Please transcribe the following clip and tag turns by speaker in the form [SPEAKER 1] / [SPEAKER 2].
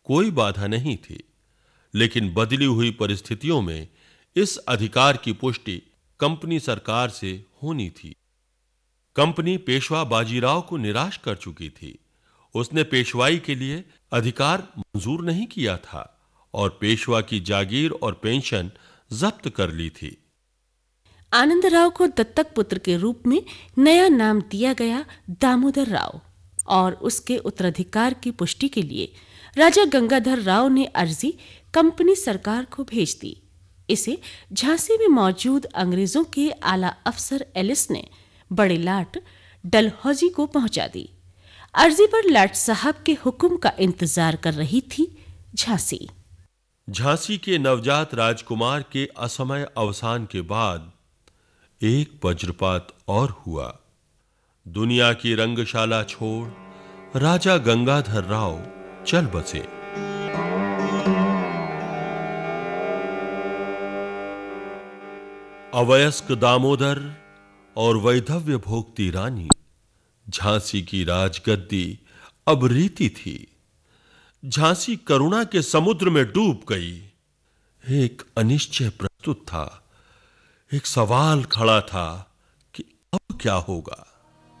[SPEAKER 1] कोई बाधा नहीं थी, लेकिन बदली हुई परिस्थितियों में इस अधिकार की पुष्टि कंपनी सरकार से होनी थी। कंपनी पेशवा बाजीराव को निराश कर चुकी थी। उसने पेशवाई के लिए अधिकार मंजूर नहीं किया था और पेशवा की जागीर और पेंशन जब्त कर ली थी।
[SPEAKER 2] आनंदराव को दत्तक पुत्र के रूप में नया नाम दिया गया दामोदर राव, और उसके उत्तराधिकार की पुष्टि के लिए राजा गंगाधर राव ने अर्जी कंपनी सरकार को भेज दी। इसे झांसी में मौजूद अंग्रेजों के आला अफसर एलिस ने बड़े लाट डलहौजी को पहुंचा दी। अर्जी पर लाट साहब के हुक्म का इंतजार कर रही थी झांसी।
[SPEAKER 1] झांसी के नवजात राजकुमार के असमय अवसान के बाद एक वज्रपात और हुआ। दुनिया की रंगशाला छोड़ राजा गंगाधर राव चल बसे। अवयस्क दामोदर और वैधव्य भोगती रानी, झांसी की राजगद्दी अब रीति थी। झांसी करुणा के समुद्र में डूब गई। एक अनिश्चय प्रस्तुत था, एक सवाल खड़ा था कि अब क्या होगा।